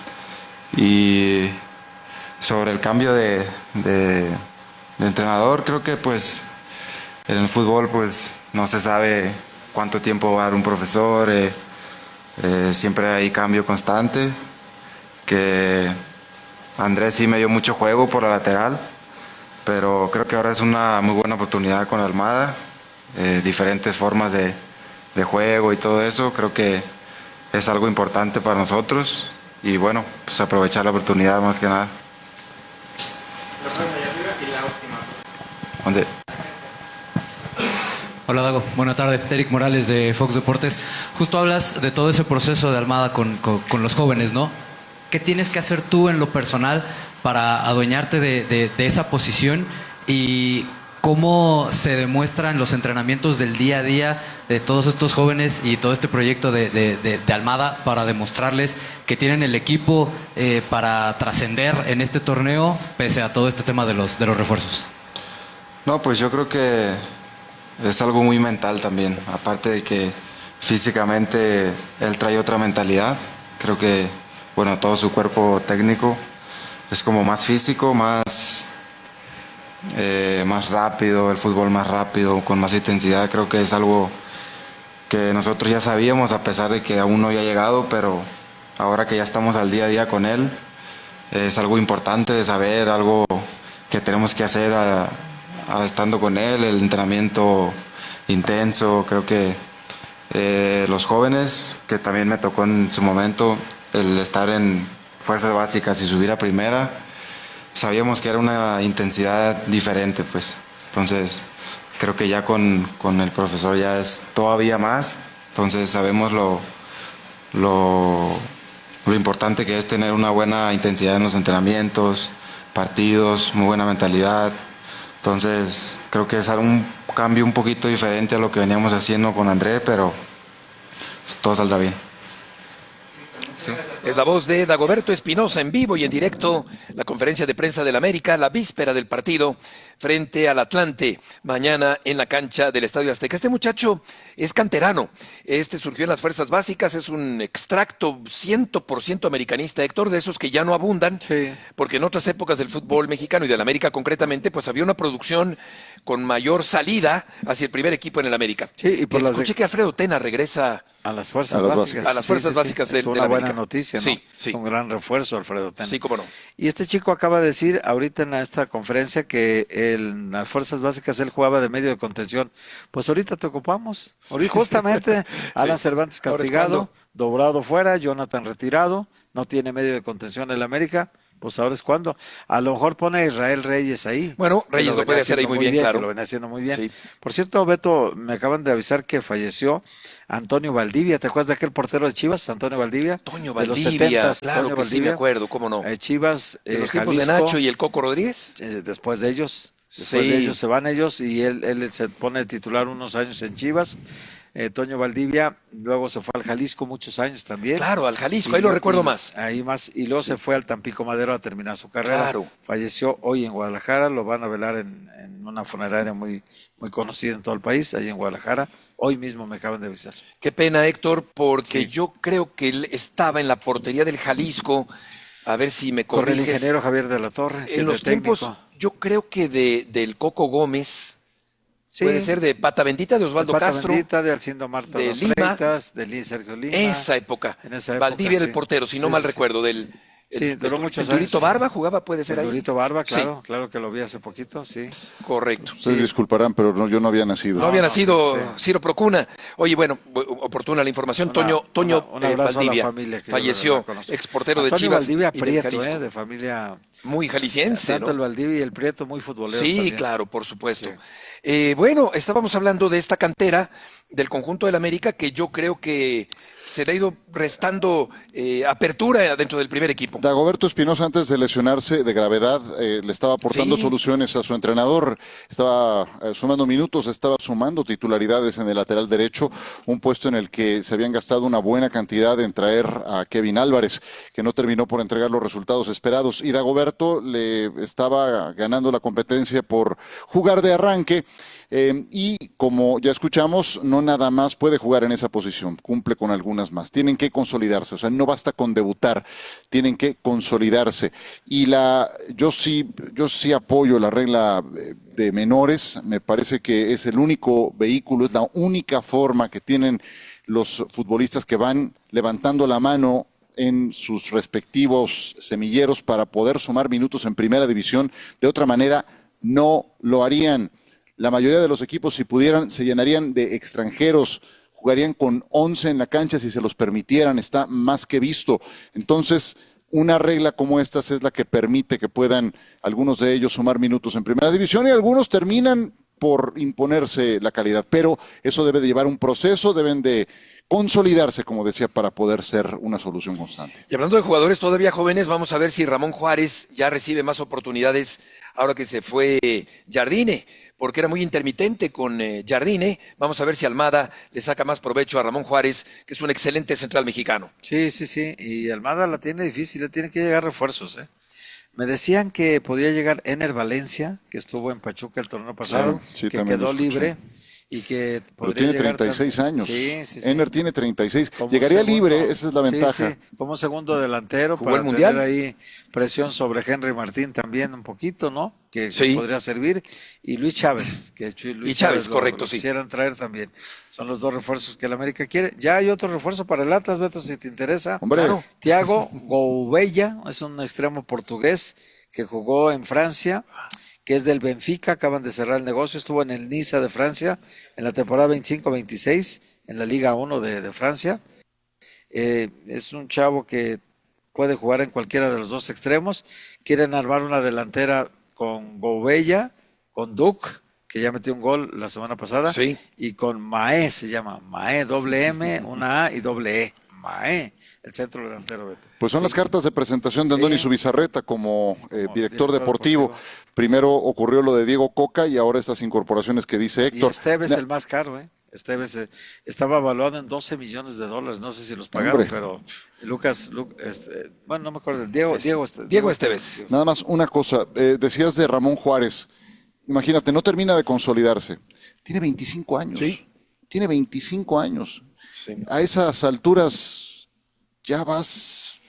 Y sobre el cambio de, de, de entrenador, creo que pues en el fútbol pues no se sabe cuánto tiempo va a dar un profesor, eh, eh, siempre hay cambio constante, que Andrés sí me dio mucho juego por la lateral, pero creo que ahora es una muy buena oportunidad con Almada, eh, diferentes formas de, de juego y todo eso, creo que es algo importante para nosotros y bueno, pues aprovechar la oportunidad más que nada. ¿Dónde? Hola Dago, buenas tardes. Eric Morales de Fox Deportes. Justo hablas de todo ese proceso de Almada con, con, con los jóvenes, ¿no? ¿Qué tienes que hacer tú en lo personal para adueñarte de, de, de esa posición y cómo se demuestra en los entrenamientos del día a día de todos estos jóvenes y todo este proyecto de, de, de, de Almada para demostrarles que tienen el equipo eh, para trascender en este torneo pese a todo este tema de los, de los refuerzos? No, pues yo creo que es algo muy mental también, aparte de que físicamente él trae otra mentalidad. Creo que, bueno, todo su cuerpo técnico es como más físico, más, eh, más rápido, el fútbol más rápido, con más intensidad. Creo que es algo que nosotros ya sabíamos, a pesar de que aún no había llegado, pero ahora que ya estamos al día a día con él, es algo importante de saber, algo que tenemos que hacer a, a estando con él, el entrenamiento intenso. Creo que eh, los jóvenes, que también me tocó en su momento, el estar en fuerzas básicas y subir a primera, sabíamos que era una intensidad diferente, pues. Entonces, creo que ya con, con el profesor ya es todavía más. Entonces, sabemos lo, lo, lo importante que es tener una buena intensidad en los entrenamientos, partidos, muy buena mentalidad. Entonces, creo que es un cambio un poquito diferente a lo que veníamos haciendo con André, pero todo saldrá bien. Sí. Es la voz de Dagoberto Espinoza en vivo y en directo, la conferencia de prensa del América, la víspera del partido frente al Atlante, mañana en la cancha del Estadio Azteca. Este muchacho es canterano, este surgió en las fuerzas básicas, es un extracto cien por ciento americanista, Héctor, de esos que ya no abundan, sí. Porque en otras épocas del fútbol mexicano y del América concretamente, pues había una producción con mayor salida hacia el primer equipo en el América. Sí, y por Escuché las de... que Alfredo Tena regresa a las fuerzas a las básicas. básicas. A las fuerzas sí, sí, básicas sí. del Es una del buena América. noticia, ¿no? Sí, sí. Es un gran refuerzo, Alfredo Tena. Sí, cómo no. Y este chico acaba de decir ahorita en esta conferencia que en las fuerzas básicas él jugaba de medio de contención. Pues ahorita te ocupamos. Ahorita justamente Alan Sí. Cervantes Ahora es castigado, cuando. Dobrado fuera, Jonathan retirado, no tiene medio de contención en el América. Pues ahora es cuando. A lo mejor pone a Israel Reyes ahí. Bueno, que Reyes lo venía puede hacer ahí haciendo muy bien, claro. que lo venía haciendo muy bien. Sí. Por cierto, Beto, me acaban de avisar que falleció Antonio Valdivia. ¿Te acuerdas de aquel portero de Chivas, Antonio Valdivia? Toño De los Valdivia, setentas, claro Toño que sí me Valdivia. acuerdo, cómo no. Eh, Chivas, De eh, los tiempos de Jalisco, Nacho y el Coco Rodríguez. eh, después de ellos, después Sí. de ellos se van ellos y él, él se pone de titular unos años en Chivas. Eh, Toño Valdivia, luego se fue al Jalisco muchos años también. Claro, al Jalisco, Y ahí lo lo- recuerdo y- más. Ahí más, y luego se fue al Tampico Madero a terminar su carrera. Claro. Falleció hoy en Guadalajara, lo van a velar en, en una funeraria muy, muy conocida en todo el país, ahí en Guadalajara. Hoy mismo me acaban de avisar. Qué pena, Héctor, porque Sí. yo creo que él estaba en la portería del Jalisco. A ver si me Con el corriges. ingeniero Javier de la Torre, que En es los de técnico. tiempos, yo creo que de, del Coco Gómez, Sí. puede ser de Pata Bendita, de Osvaldo de Pata Castro, Bendita, de Alcindo Marta de Dos Lima. Freitas, de Lin Sergio Lima. esa época. En esa época, Valdivia era el sí. portero, si no Sí, mal sí, sí. recuerdo, del Sí, el, duró el- muchos el Durito años. Barba jugaba, puede ser El ahí. Durito Barba, Sí. claro, claro que lo vi hace poquito, sí. Correcto. Ustedes disculparán, pero no, yo no había nacido. No había nacido sí. Ciro Procuna. Oye, bueno, oportuna la información. Una- Toño, Toño una- un eh, abrazo a la Valdivia familia que yo falleció, la conozco. exportero de Antonio Chivas Valdivia y del Prieto, Jalisco. eh, de familia. Muy jalisciense, Tanto ¿no? el Valdivia y el Prieto, muy futboleros Sí, también. claro, por supuesto. Sí. Eh, bueno, estábamos hablando de esta cantera del conjunto del América que yo creo que se le ha ido restando eh, apertura dentro del primer equipo. Dagoberto Espinosa, antes de lesionarse de gravedad, eh, le estaba aportando Sí. soluciones a su entrenador, estaba eh, sumando minutos, estaba sumando titularidades en el lateral derecho, un puesto en el que se habían gastado una buena cantidad en traer a Kevin Álvarez, que no terminó por entregar los resultados esperados, y Dagoberto le estaba ganando la competencia por jugar de arranque. Eh, y como ya escuchamos, no nada más puede jugar en esa posición, cumple con algunas más. Tienen que consolidarse, o sea, no basta con debutar, tienen que consolidarse. Y la, yo sí, yo sí apoyo la regla de menores, me parece que es el único vehículo, es la única forma que tienen los futbolistas que van levantando la mano en sus respectivos semilleros para poder sumar minutos en primera división. De otra manera, no lo harían. La mayoría de los equipos, si pudieran, se llenarían de extranjeros, jugarían con once en la cancha si se los permitieran, está más que visto. Entonces, una regla como esta es la que permite que puedan algunos de ellos sumar minutos en primera división y algunos terminan por imponerse la calidad, pero eso debe de llevar un proceso, deben de consolidarse, como decía, para poder ser una solución constante. Y hablando de jugadores todavía jóvenes, vamos a ver si Ramón Juárez ya recibe más oportunidades ahora que se fue Jardine, porque era muy intermitente con eh, Jardine. Vamos a ver si Almada le saca más provecho a Ramón Juárez, que es un excelente central mexicano. Sí, sí, sí. Y Almada la tiene difícil, le tiene que llegar refuerzos, ¿eh? Me decían que podía llegar Ener Valencia, que estuvo en Pachuca el torneo pasado, Sí, sí, que también lo quedó escuché. libre y que Pero podría tiene llegar treinta y seis tam- años. Sí, sí, sí. Ener tiene treinta y seis. Como Llegaría segundo- libre, esa es la sí, ventaja. sí, como segundo delantero Jugó para el Mundial. tener ahí presión sobre Henry Martín también un poquito, ¿no? Que, que Sí. podría servir. Y Luis Chávez, que Chu- Luis Y Chávez, lo- correcto, lo sí. quisieran traer también. Son los dos refuerzos que el América quiere. Ya hay otro refuerzo para el Atlas, Beto, si te interesa. Hombre. Claro. Thiago Gouveia, es un extremo portugués que jugó en Francia, que es del Benfica, acaban de cerrar el negocio, estuvo en el Niza de Francia en la temporada veinticinco veintiséis, en la Liga uno de, de Francia. Eh, es un chavo que puede jugar en cualquiera de los dos extremos. Quieren armar una delantera con Gouveia, con Duke, que ya metió un gol la semana pasada, Sí. y con Mae, se llama Mae, doble M, una A y doble E. Mae, el centro delantero, Beto. Pues son las cartas de presentación de Andoni Sí. Subizarreta como, eh, Como director, director deportivo. deportivo. Primero ocurrió lo de Diego Coca y ahora estas incorporaciones que dice Y Héctor. Esteves Na- el más caro, ¿eh? Esteves eh, estaba evaluado en doce millones de dólares, no sé si los pagaron, Hombre. pero Lucas, Lu- este, bueno, no me acuerdo, Diego, Diego, Este- Diego Esteves. Nada más una cosa, eh, decías de Ramón Juárez. Imagínate, no termina de consolidarse. Tiene veinticinco años. Sí. Tiene veinticinco años. Sí. A esas alturas ya vas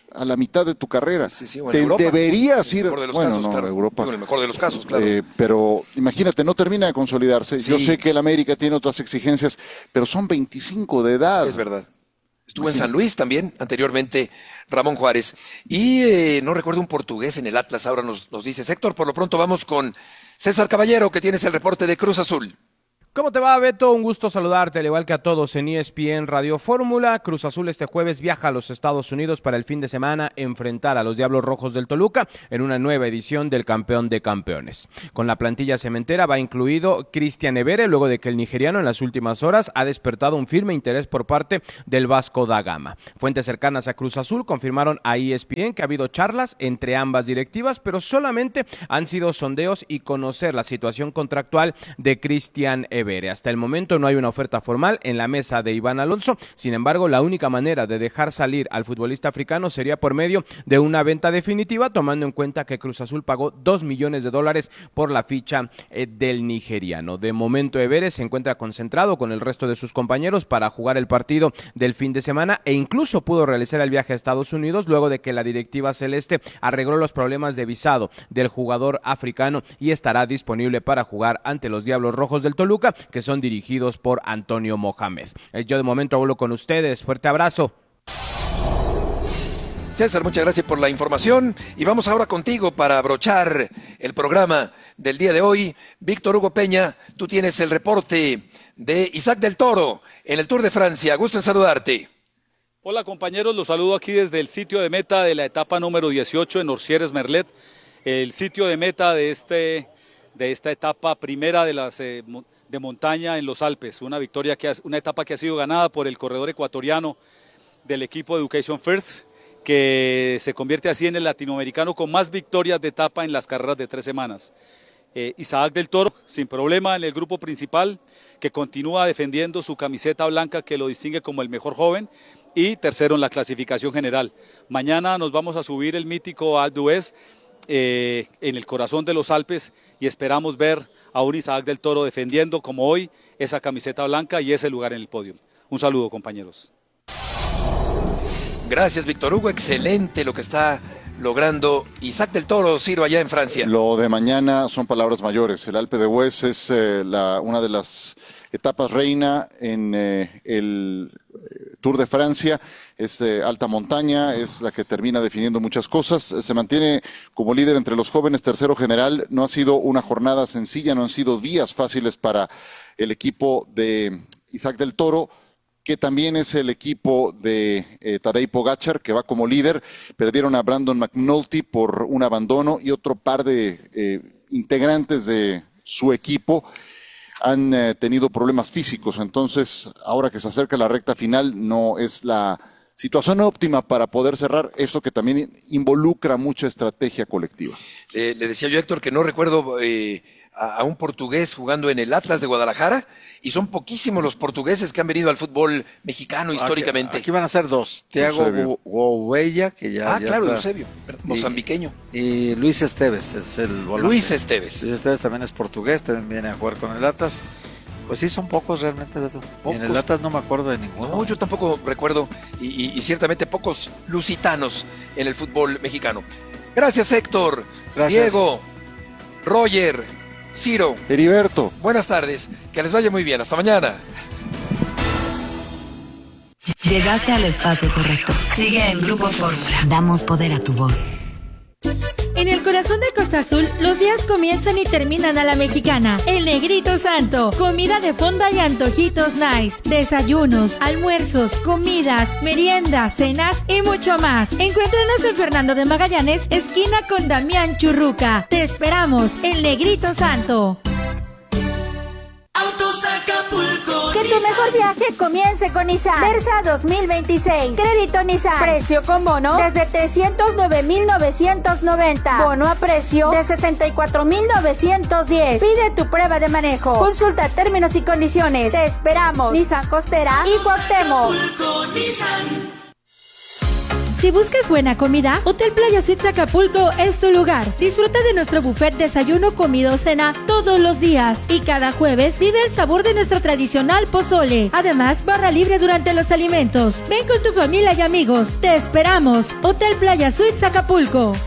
a la mitad de tu carrera. Sí, sí, o en Te Europa. deberías ir, En el mejor de los bueno, casos, no, claro. Europa. Digo, en el mejor de los casos, claro. Eh, pero imagínate, no termina de consolidarse. Sí. Yo sé que el América tiene otras exigencias, pero son veinticinco de edad. Es verdad. Estuvo en San Luis también, anteriormente Ramón Juárez. Y eh, no recuerdo un portugués en el Atlas, ahora nos, nos dice Héctor. Por lo pronto vamos con César Caballero, que tienes el reporte de Cruz Azul. ¿Cómo te va, Beto? Un gusto saludarte, al igual que a todos en E S P N Radio Fórmula. Cruz Azul este jueves viaja a los Estados Unidos para el fin de semana enfrentar a los Diablos Rojos del Toluca en una nueva edición del Campeón de Campeones. Con la plantilla cementera va incluido Cristian Evere, luego de que el nigeriano en las últimas horas ha despertado un firme interés por parte del Vasco da Gama. Fuentes cercanas a Cruz Azul confirmaron a E S P N que ha habido charlas entre ambas directivas, pero solamente han sido sondeos y conocer la situación contractual de Cristian Evere. Hasta el momento no hay una oferta formal en la mesa de Iván Alonso. Sin embargo, la única manera de dejar salir al futbolista africano sería por medio de una venta definitiva, tomando en cuenta que Cruz Azul pagó dos millones de dólares por la ficha eh, del nigeriano. De momento, Evere se encuentra concentrado con el resto de sus compañeros para jugar el partido del fin de semana e incluso pudo realizar el viaje a Estados Unidos luego de que la directiva celeste arregló los problemas de visado del jugador africano y estará disponible para jugar ante los Diablos Rojos del Toluca, que son dirigidos por Antonio Mohamed. Yo de momento hablo con ustedes. Fuerte abrazo. César, muchas gracias por la información y vamos ahora contigo para abrochar el programa del día de hoy. Víctor Hugo Peña, tú tienes el reporte de Isaac del Toro en el Tour de Francia. Gusto en saludarte. Hola compañeros, los saludo aquí desde el sitio de meta de la etapa número dieciocho en Orsières-Merlet, el sitio de meta de, este, de esta etapa primera de las eh, de montaña en los Alpes, una victoria que ha, una etapa que ha sido ganada por el corredor ecuatoriano del equipo Education First, que se convierte así en el latinoamericano con más victorias de etapa en las carreras de tres semanas. Eh, Isaac del Toro, sin problema en el grupo principal, que continúa defendiendo su camiseta blanca que lo distingue como el mejor joven, y tercero en la clasificación general. Mañana nos vamos a subir el mítico Alpe d'Huez eh, en el corazón de los Alpes y esperamos ver a un Isaac del Toro defendiendo como hoy esa camiseta blanca y ese lugar en el podio. Un saludo, compañeros. Gracias, Víctor Hugo. Excelente lo que está logrando Isaac del Toro, Ciro, allá en Francia. Lo de mañana son palabras mayores. El Alpe d'Huez es eh, la, una de las etapas reina en eh, el Tour de Francia. Es de alta montaña, es la que termina definiendo muchas cosas. Se mantiene como líder entre los jóvenes, tercero general. No ha sido una jornada sencilla, no han sido días fáciles para el equipo de Isaac del Toro, que también es el equipo de eh, Tadej Pogačar, que va como líder. Perdieron a Brandon McNulty por un abandono y otro par de eh, integrantes de su equipo han eh, tenido problemas físicos. Entonces, ahora que se acerca la recta final, no es la situación óptima para poder cerrar eso que también involucra mucha estrategia colectiva. Eh, le decía yo, Héctor, que no recuerdo eh, a, a un portugués jugando en el Atlas de Guadalajara, y son poquísimos los portugueses que han venido al fútbol mexicano históricamente. Aquí, aquí van a ser dos. Tiago Gouveia, que ya, Ah, ya claro, está. Eusebio, mozambiqueño. Y, y Luis Esteves es el volante. Luis Esteves. Luis Esteves también es portugués, también viene a jugar con el Atlas. Pues sí, son pocos realmente, Beto. Y en el Atlas no me acuerdo de ninguno. No, yo tampoco recuerdo, y, y, y ciertamente pocos lusitanos en el fútbol mexicano. Gracias, Héctor. Gracias. Diego, Roger, Ciro. Heriberto. Buenas tardes, que les vaya muy bien. Hasta mañana. Llegaste al espacio correcto. Sigue en Grupo Fórmula. Damos poder a tu voz. En el corazón de Costa Azul, los días comienzan y terminan a la mexicana. El Negrito Santo. Comida de fonda y antojitos nice. Desayunos, almuerzos, comidas, meriendas, cenas y mucho más. Encuéntranos en Fernando de Magallanes, esquina con Damián Churruca. Te esperamos, El Negrito Santo. Autos Acapulco. Que tu mejor viaje comience con Nissan Versa dos mil veintiséis. Crédito Nissan. Precio con bono desde trescientos nueve mil novecientos noventa. Bono a precio de sesenta y cuatro mil novecientos diez. Pide tu prueba de manejo. Consulta términos y condiciones. Te esperamos. Nissan Costera y Cuauhtémoc. Acapulco, Nissan. Si buscas buena comida, Hotel Playa Suites Acapulco es tu lugar. Disfruta de nuestro buffet desayuno, comida o cena todos los días. Y cada jueves vive el sabor de nuestro tradicional pozole. Además, barra libre durante los alimentos. Ven con tu familia y amigos. Te esperamos. Hotel Playa Suites Acapulco.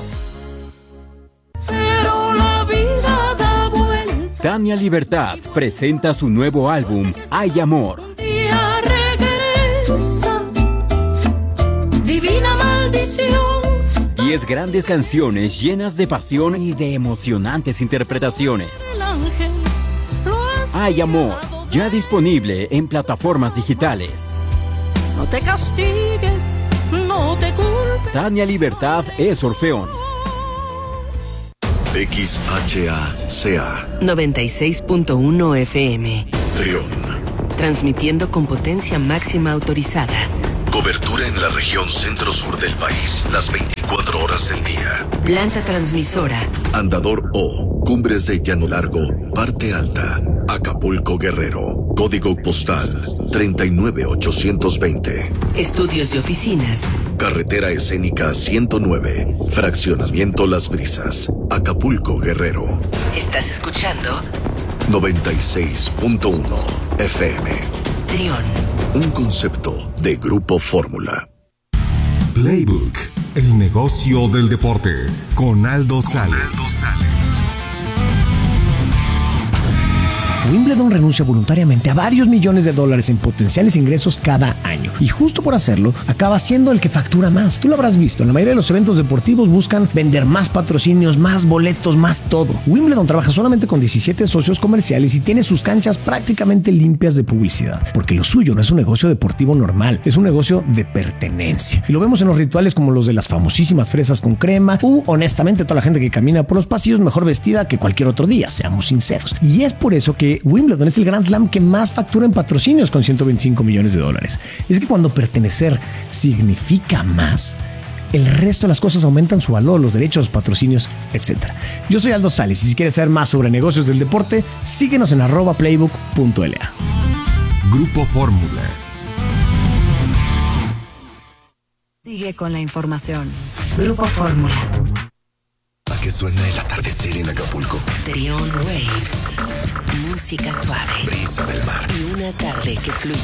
Pero la vida da vuelta. Tania Libertad presenta su nuevo álbum, Hay Amor. Día regresa. Divina maldición. Diez grandes canciones llenas de pasión y de emocionantes interpretaciones. El ángel lo ha Hay Amor, ya disponible en plataformas digitales. No te castigues, no te culpes. Tania Libertad es Orfeón. X H A C A noventa y seis punto uno F M. Trión. Transmitiendo con potencia máxima autorizada. Cobertura en la región centro-sur del país, las veinticuatro horas del día. Planta transmisora. Andador O, Cumbres de Llano Largo, Parte Alta, Acapulco, Guerrero. Código postal treinta y nueve ochocientos veinte. Estudios y oficinas. Carretera Escénica ciento nueve, Fraccionamiento Las Brisas, Acapulco, Guerrero. ¿Estás escuchando? noventa y seis punto uno F M. Trión. Un concepto de Grupo Fórmula. Playbook, el negocio del deporte, con Aldo Sales. Wimbledon renuncia voluntariamente a varios millones de dólares en potenciales ingresos cada año. Y justo por hacerlo, acaba siendo el que factura más. Tú lo habrás visto, en la mayoría de los eventos deportivos buscan vender más patrocinios, más boletos, más todo. Wimbledon trabaja solamente con diecisiete socios comerciales y tiene sus canchas prácticamente limpias de publicidad. Porque lo suyo no es un negocio deportivo normal, es un negocio de pertenencia. Y lo vemos en los rituales como los de las famosísimas fresas con crema, u honestamente toda la gente que camina por los pasillos mejor vestida que cualquier otro día, seamos sinceros. Y es por eso que Wimbledon es el Grand Slam que más factura en patrocinios con ciento veinticinco millones de dólares. Es que cuando pertenecer significa más, el resto de las cosas aumentan su valor, los derechos, patrocinios, etcétera. Yo soy Aldo Sales y si quieres saber más sobre negocios del deporte, síguenos en arroba playbook punto l a. Grupo Fórmula. Sigue con la información. Grupo Fórmula. ¿A qué suena el atardecer en Acapulco? Trión Waves. Música suave. Brisa del mar. Y una tarde que fluye